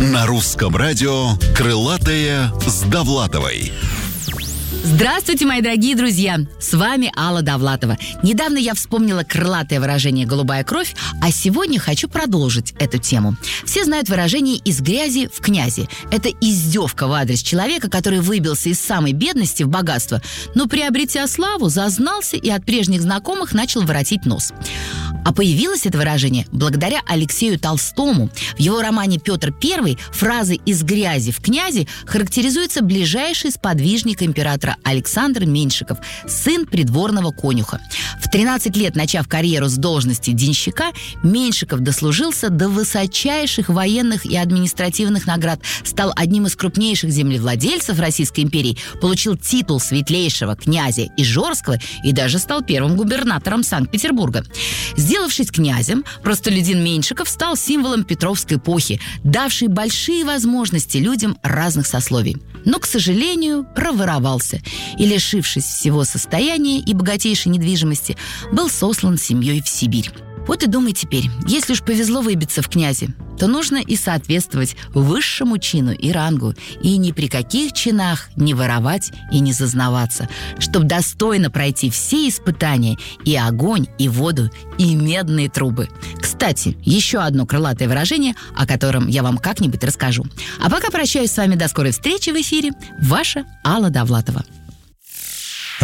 На русском радио «Крылатая с Довлатовой». Здравствуйте, мои дорогие друзья! С вами Алла Довлатова. Недавно я вспомнила крылатое выражение «голубая кровь», а сегодня хочу продолжить эту тему. Все знают выражение «из грязи в князи». Это издевка в адрес человека, который выбился из самой бедности в богатство, но, приобретя славу, зазнался и от прежних знакомых начал воротить нос. А появилось это выражение благодаря Алексею Толстому. В его романе «Петр I» фразой «из грязи в князи» характеризуется ближайший сподвижник императора Александр Меньшиков, сын придворного конюха. В 13 лет, начав карьеру с должности денщика, Меньшиков дослужился до высочайших военных и административных наград, стал одним из крупнейших землевладельцев Российской империи, получил титул светлейшего князя Ижорского и даже стал первым губернатором Санкт-Петербурга. Сделавшись князем, простолюдин Меньшиков стал символом Петровской эпохи, давшей большие возможности людям разных сословий. Но, к сожалению, проворовался и, лишившись всего состояния и богатейшей недвижимости, был сослан с семьей в Сибирь. Вот и думай теперь, если уж повезло выбиться в князи, то нужно и соответствовать высшему чину и рангу, и ни при каких чинах не воровать и не зазнаваться, чтобы достойно пройти все испытания: и огонь, и воду, и медные трубы. Кстати, еще одно крылатое выражение, о котором я вам как-нибудь расскажу. А пока прощаюсь с вами до скорой встречи в эфире. Ваша Алла Довлатова.